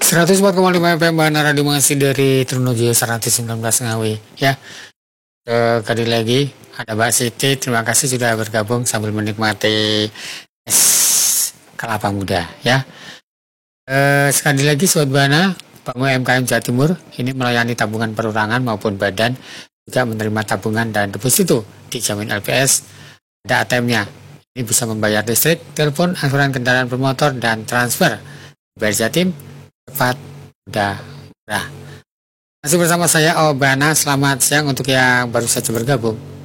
104,5 FM Bana Radio masih dari Trunojoyo 119 Ngawi ya. Kali lagi ada Mbak Siti, terima kasih sudah bergabung sambil menikmati es kelapa muda ya. Sekali lagi Sobat Bana, Bank UMKM Jawa Timur ini melayani tabungan perorangan maupun badan, juga menerima tabungan dan deposito dijamin LPS, ada ATM-nya. Ini bisa membayar listrik, telepon, angsuran kendaraan bermotor dan transfer. Bayar Jatim cepat, mudah, murah. Masih bersama saya Bana. Selamat siang untuk yang baru saja bergabung.